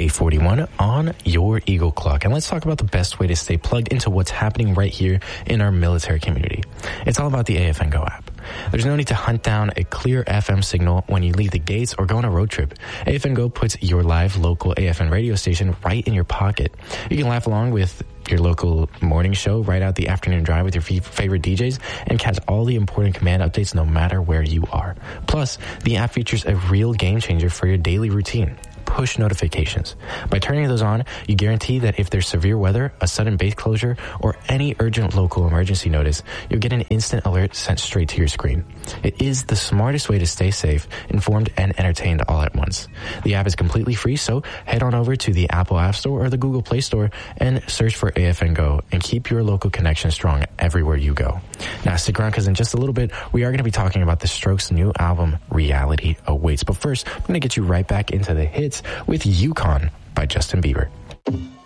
8:41 on your Eagle Clock. And let's talk about the best way to stay plugged into what's happening right here in our military community. It's all about the AFN Go app. There's no need to hunt down a clear FM signal when you leave the gates or go on a road trip. AFN Go puts your live local AFN radio station right in your pocket. You can laugh along with your local morning show, ride out the afternoon drive with your favorite DJs, and catch all the important command updates no matter where you are. Plus, the app features a real game changer for your daily routine: push notifications. By turning those on, you guarantee that if there's severe weather, a sudden base closure, or any urgent local emergency notice, you'll get an instant alert sent straight to your screen. It is the smartest way to stay safe, informed, and entertained all at once. The app is completely free, so head on over to the Apple App Store or the Google Play Store and search for AFN Go and keep your local connection strong everywhere you go. Now stick around, because in just a little bit, we are going to be talking about the Strokes' new album, Reality Awaits. But first, I'm going to get you right back into the hits with Yukon by Justin Bieber.